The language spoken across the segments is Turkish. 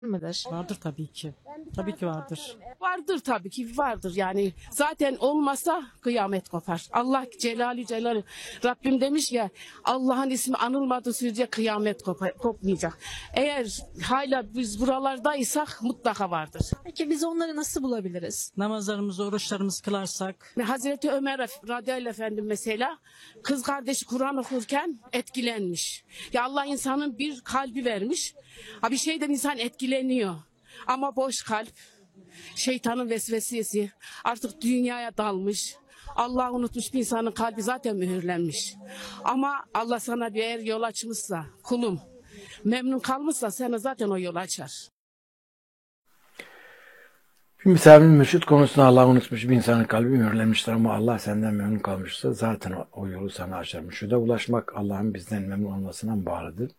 midir? Vardır tabii ki. Tabii ki vardır. Vardır tabii ki vardır yani zaten olmasa kıyamet kopar. Allah Celali Celali Rabbim demiş ya Allah'ın ismi anılmadığı sürece kıyamet kopmayacak. Eğer hala biz buralardaysak mutlaka vardır. Peki biz onları nasıl bulabiliriz? Namazlarımızı, oruçlarımızı kılarsak Hazreti Ömer radıyallahu efendim mesela kız kardeşi Kur'an okurken etkilenmiş. Ya Allah insanın bir kalbi vermiş. Ha bir şeyden insan etkileniyor. Ama boş kalp, şeytanın vesvesesi, artık dünyaya dalmış. Allah'ı unutmuş bir insanın kalbi zaten mühürlenmiş. Ama Allah sana bir eğer yol açmışsa, kulum, memnun kalmışsa sana zaten o yol açar. Misafir mürşit konusunda Allah unutmuş bir insanın kalbi mühürlenmiştir ama Allah senden memnun kalmışsa zaten o yolu sana açar. Mürşide ulaşmak Allah'ın bizden memnun olmasına bağlıdır.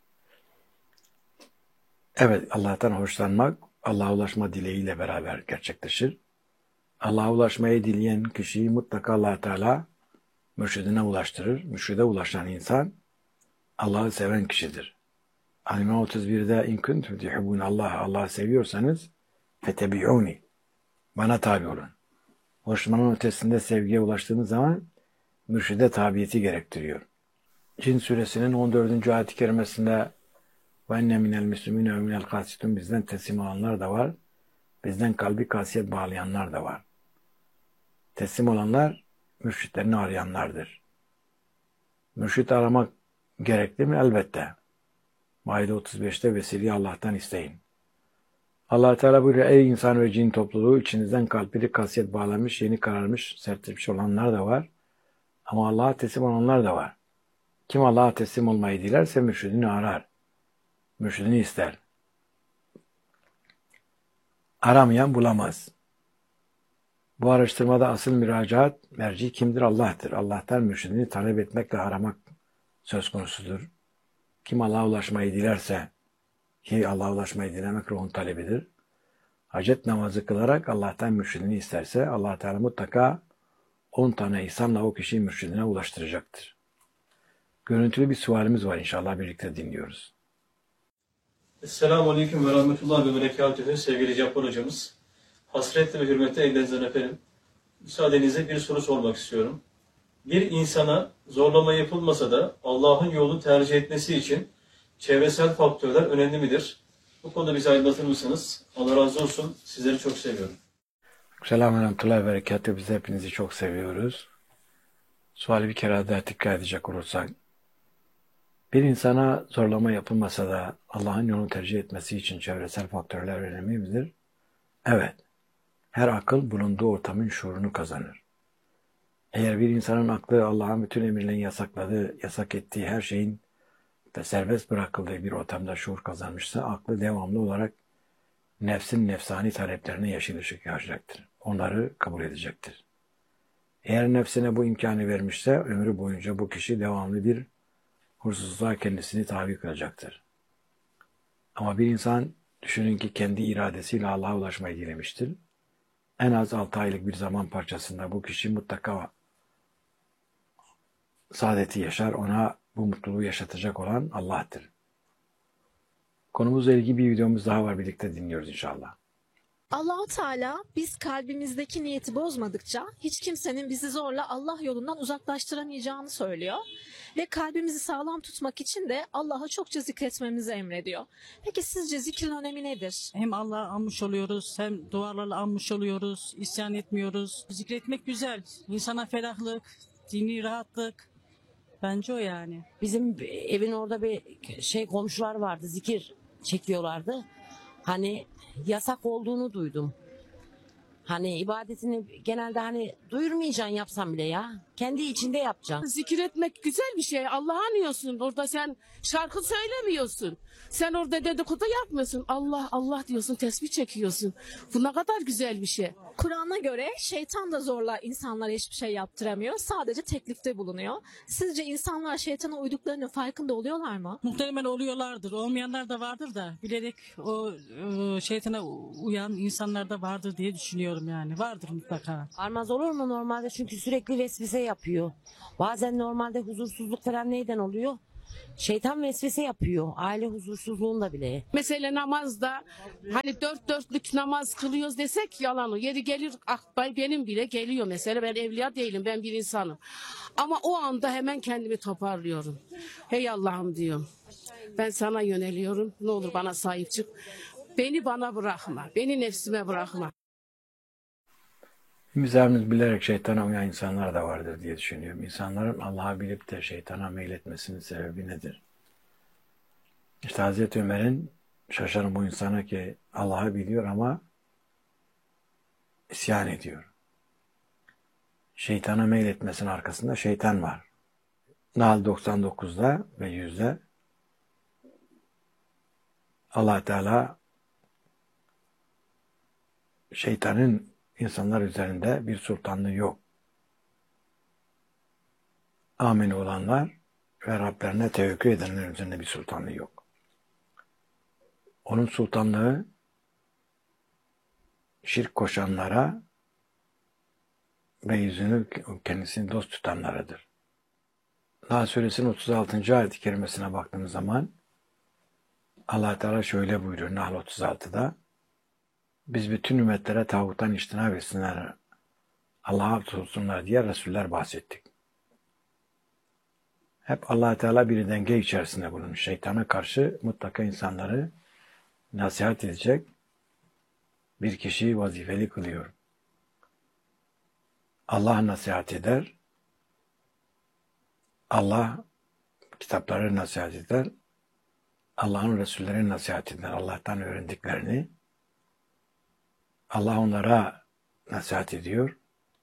Evet, Allah'tan hoşlanmak Allah'a ulaşma dileğiyle beraber gerçekleşir. Allah'a ulaşmayı dileyen kişiyi mutlaka Allah Teala mürşidine ulaştırır. Mürşide ulaşan insan Allah'ı seven kişidir. Alime 31'de in kuntum tuhibbun Allah'ı seviyorsanız fetebi'uni bana tabi olun. Hoşlanmanın ötesinde sevgiye ulaştığınız zaman mürşide tabiyeti gerektiriyor. Cin suresinin 14. ayet-i kerimesinde ve enne minel müslümine ve minel kasitun bizden teslim olanlar da var. Bizden kalbi kasiyet bağlayanlar da var. Teslim olanlar mürşitlerini arayanlardır. Mürşit aramak gerekli mi? Elbette. Maide 35'te vesileyi Allah'tan isteyin. Allah Teala buyuruyor ey insan ve cin topluluğu içinizden kalpleri kasiyet bağlamış, yeni kararmış, sertleşmiş olanlar da var. Ama Allah'a teslim olanlar da var. Kim Allah'a teslim olmayı dilerse mürşidini arar. Mürşidini ister. Aramayan bulamaz. Bu araştırmada asıl müracaat merci kimdir? Allah'tır. Allah'tan mürşidini talep etmekle aramak söz konusudur. Kim Allah'a ulaşmayı dilerse ki Allah'a ulaşmayı dilemek ruhun talebidir. Hacet namazı kılarak Allah'tan mürşidini isterse Allah Teala mutlaka 10 tane ihsanla o kişiyi mürşidine ulaştıracaktır. Görüntülü bir sualimiz var inşallah birlikte dinliyoruz. Esselamu Aleyküm ve Rahmetullah ve Berekatühü sevgili Cabbar hocamız. Hasretle ve hürmetle ellerinizden öperim. Müsaadenizle bir soru sormak istiyorum. Bir insana zorlama yapılmasa da Allah'ın yolunu tercih etmesi için çevresel faktörler önemli midir? Bu konuda bizi aydınlatır mısınız? Allah razı olsun. Sizleri çok seviyorum. Selamünaleyküm ve berekatühü. Biz hepinizi çok seviyoruz. Suali bir kere daha dikkat edecek olursak. Bir insana zorlama yapılmasa da Allah'ın yolunu tercih etmesi için çevresel faktörler önemli midir? Evet. Her akıl bulunduğu ortamın şuurunu kazanır. Eğer bir insanın aklı Allah'ın bütün emirlerini yasakladığı, yasak ettiği her şeyin ve serbest bırakıldığı bir ortamda şuur kazanmışsa aklı devamlı olarak nefsin nefsani taleplerine yeşil ışık yakacaktır. Onları kabul edecektir. Eğer nefsine bu imkanı vermişse ömrü boyunca bu kişi devamlı bir huzursuzluğa kendisini tabi kılacaktır. Ama bir insan düşünün ki kendi iradesiyle Allah'a ulaşmayı dilemiştir. En az 6 aylık bir zaman parçasında bu kişi mutlaka saadeti yaşar. Ona bu mutluluğu yaşatacak olan Allah'tır. Konumuzla ilgili bir videomuz daha var. Birlikte dinliyoruz inşallah. Allahu Teala biz kalbimizdeki niyeti bozmadıkça hiç kimsenin bizi zorla Allah yolundan uzaklaştıramayacağını söylüyor. Ve kalbimizi sağlam tutmak için de Allah'ı çokça zikretmemizi emrediyor. Peki sizce zikrin önemi nedir? hem Allah'ı anmış oluyoruz, hem dualarla anmış oluyoruz, isyan etmiyoruz. Zikretmek güzel. İnsana ferahlık, dini rahatlık. Bence o yani. Bizim evin orada bir komşular vardı, zikir çekiyorlardı. Hani yasak olduğunu duydum. Hani ibadetini genelde duyurmayacaksın yapsan bile ya. Kendi içinde yapacaksın. Zikir etmek güzel bir şey. Allah'ı anıyorsun. Orada sen şarkı söylemiyorsun. Sen orada dedikodu yapmıyorsun. Allah Allah diyorsun, tesbih çekiyorsun. Bu ne kadar güzel bir şey. Kur'an'a göre şeytan da zorla insanlara hiçbir şey yaptıramıyor. Sadece teklifte bulunuyor. Sizce insanlar şeytana uyduklarının farkında oluyorlar mı? Muhtemelen oluyorlardır. Olmayanlar da vardır da bilerek o şeytana uyan insanlar da vardır diye düşünüyorum yani. Vardır mutlaka. Varmaz olur mu normalde, çünkü sürekli vesvese yapıyor. Bazen normalde huzursuzluk falan neyden oluyor? Şeytan vesvese yapıyor. Aile huzursuzluğunda bile. Mesela namazda hani dört dörtlük namaz kılıyoruz desek yalan o. Yeri gelir benim bile geliyor mesela, ben evliya değilim, ben bir insanım. Ama o anda hemen kendimi toparlıyorum. Hey Allah'ım diyorum. Ben sana yöneliyorum. Ne olur bana sahip çık. Beni bana bırakma. Beni nefsime bırakma. Bizlerimiz bilerek şeytana uyan insanlar da vardır diye düşünüyorum. İnsanların Allah'ı bilip de şeytana meyletmesinin sebebi nedir? İşte Hazreti Ömer'in şaşarım bu insana ki Allah'ı biliyor ama isyan ediyor. Şeytana meyletmesinin arkasında şeytan var. Nahl 99'da ve 100'de Allah Teala şeytanın insanlar üzerinde bir sultanlığı yok. Amin olanlar ve Rablerine tevekkül edenler üzerinde bir sultanlığı yok. Onun sultanlığı şirk koşanlara ve yüzünü kendisini dost tutanlaradır. Nahl Suresinin 36. ayet-i kerimesine baktığımız zaman Allah Teala şöyle buyuruyor Nahl 36'da: biz bütün ümmetlere tağuttan içtinab etsinler, Allah'a tutsunlar diye Resuller bahsettik. Hep Allah Teala bir denge içerisinde bulunmuş. Şeytana karşı mutlaka insanları nasihat edecek bir kişiyi vazifeli kılıyor. Allah nasihat eder, Allah kitapları nasihat eder, Allah'ın Resulleri nasihat eder. Allah'tan öğrendiklerini Allah onlara nasihat ediyor.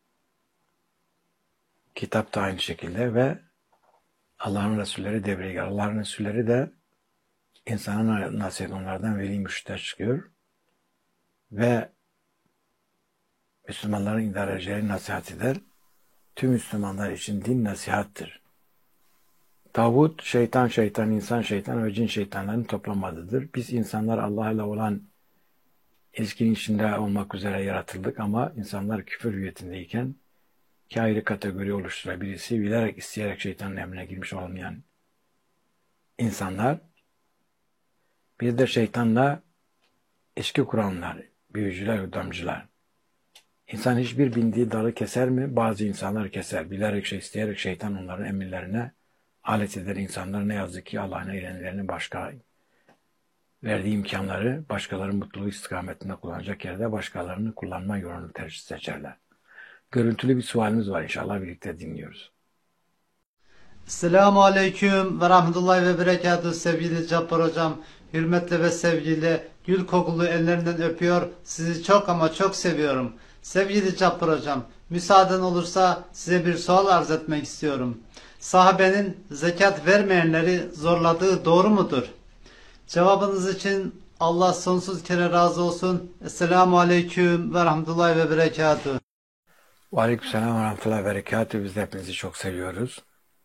Kitap da aynı şekilde ve Allah'ın Resulleri devreye giriyor. Allah'ın Resulleri de insanın nasihat onlardan veli mürşitler çıkıyor. Ve Müslümanların idarecileri nasihat eder. Tüm Müslümanlar için din nasihattır. Tağut, şeytan, insan şeytan ve cin şeytanların toplamadıdır. Biz insanlar Allah'la olan ilişkinin içinde olmak üzere yaratıldık ama insanlar küfür hüviyetindeyken iki ayrı kategori oluşturan birisi bilerek isteyerek şeytanın emrine girmiş olmayan insanlar, bir de şeytanla ilişki kuranlar, büyücüler, hüddamcılar. İnsan hiçbir bindiği dalı keser mi? Bazı insanlar keser. Bilerek isteyerek şeytan onların emirlerine alet eder. İnsanlar ne yazık ki Allah'ın eğlenilerini başka verdiği imkanları başkalarının mutluluğu istikametinde kullanacak yerde başkalarını kullanma yolunu tercih seçerler. Görüntülü bir sualimiz var, inşallah birlikte dinliyoruz. Selamun Aleyküm ve Rahmetullahi ve Berekatuhu sevgili Cabbar Hocam. Hürmetle ve sevgiyle gül kokulu ellerinden öpüyor. Sizi çok ama çok seviyorum. Sevgili Cabbar Hocam, müsaaden olursa size bir sual arz etmek istiyorum. Sahabenin zekat vermeyenleri zorladığı doğru mudur? Cevabınız için Allah sonsuz kere razı olsun. Esselamu Aleyküm ve Rahmetullahi ve Berekatuhu. Aleykümselam ve Rahmetullahi ve Berekatuhu. Biz de hepinizi çok seviyoruz.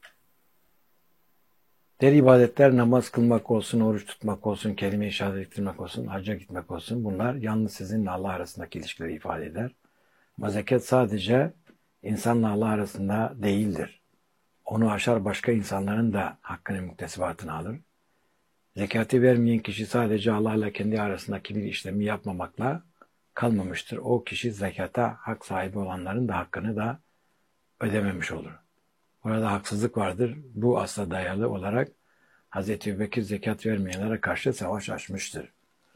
Diğer ibadetler namaz kılmak olsun, oruç tutmak olsun, kelime-i şehadet ettirmek olsun, hacca gitmek olsun. Bunlar yalnız sizinle Allah arasındaki ilişkileri ifade eder. Ama zekat sadece insanla Allah arasında değildir. Onu aşar başka insanların da hakkını muktesebatını alır. Zekatı vermeyen kişi sadece Allah ile kendi arasındaki bir işlemi yapmamakla kalmamıştır. O kişi zekata hak sahibi olanların da hakkını da ödememiş olur. Burada haksızlık vardır. Bu asla dayalı olarak Hz. Ebubekir zekat vermeyenlere karşı savaş açmıştır.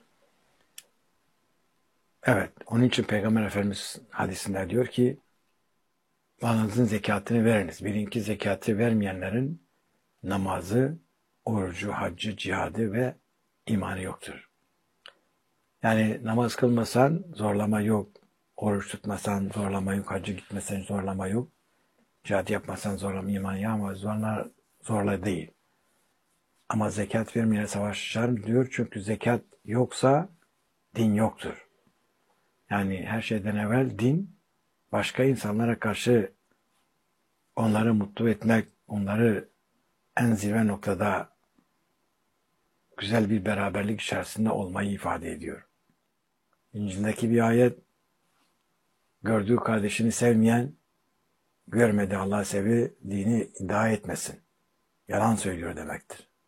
Evet, onun için Peygamber Efendimiz hadisinde diyor ki, malınızın zekatını veriniz. Bilin ki zekatı vermeyenlerin namazı, orucu, haccı, cihadı ve imanı yoktur. Yani namaz kılmasan zorlama yok, oruç tutmasan zorlama yok, hacca gitmesen zorlama yok, cihad yapmasan zorlama, iman ya ama zorla değil. Ama zekat vermeyene savaşacağım diyor çünkü zekat yoksa din yoktur. Yani her şeyden evvel din, başka insanlara karşı onları mutlu etmek, onları en zirve noktada güzel bir beraberlik içerisinde olmayı ifade ediyor. İncil'deki bir ayet, gördüğü kardeşini sevmeyen, görmedi Allah sevi dini iddia etmesin. Yalan söylüyor demektir.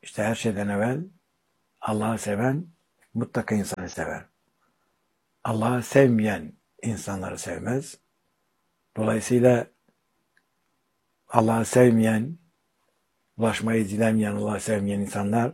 İşte her şeyden evvel Allah'ı seven mutlaka insanı sever. Allah'ı sevmeyen insanları sevmez. Dolayısıyla Allah'ı sevmeyen, ulaşmayı dilemeyen, Allah'ı sevmeyen insanlar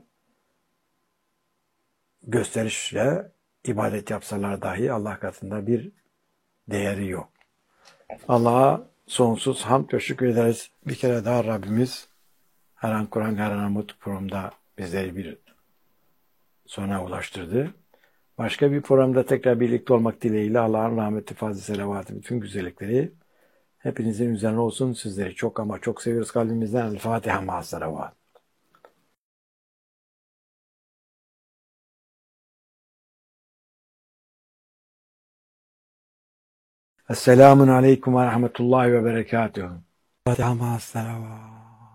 gösterişle ibadet yapsalar dahi Allah katında bir değeri yok. Allah'a sonsuz hamd ve şükür ederiz. Bir kere daha Rabbimiz her an Kur'an her an Mutlu programda bizleri bir sona ulaştırdı. Başka bir programda tekrar birlikte olmak dileğiyle Allah'ın rahmeti, fazla selavatı, bütün güzellikleri hepinizin üzerine olsun. Sizleri çok ama çok seviyoruz kalbimizden. El Fatiha ma'as salavat. Esselamun aleyküm ve rahmetullahi ve berekatuhu. Fatiha ma'as salavat.